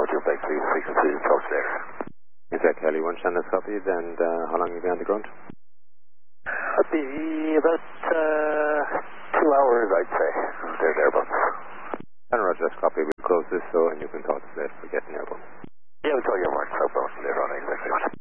Roger, back to frequency, talk later. Is that Kelly 1 channel copied, and how long have you been on the ground? It'd be about 2 hours, I'd say. Thereabouts. And Roger, that's copy. We'll close this so and you can talk to us later for getting airborne. Yeah, we'll call you Mark southbound later on, exactly.